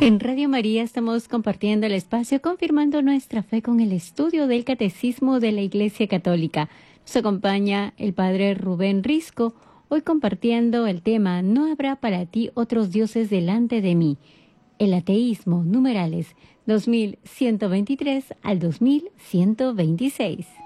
En Radio María estamos compartiendo el espacio, confirmando nuestra fe con el estudio del Catecismo de la Iglesia Católica. Nos acompaña el Padre Rubén Risco, hoy compartiendo el tema "No habrá para ti otros dioses delante de mí". El ateísmo, numerales 2123 al 2126.